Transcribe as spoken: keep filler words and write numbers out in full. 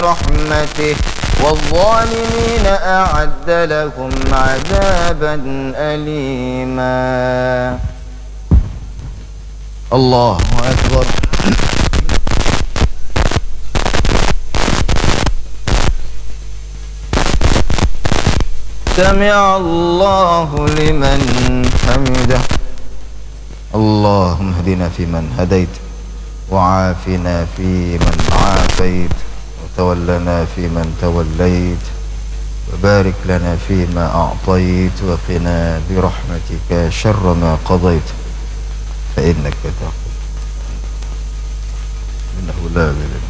برحمته والظالمين أعد لهم عذابا أليما. الله أكبر. سمع الله لمن حمده. اللهم اهدنا فيمن هديت وعافنا فيمن عافيت وتولنا فيمن توليت وبارك لنا فيما أعطيت وقنا برحمتك شر ما قضيت فإنك تقضي إنه لا يضل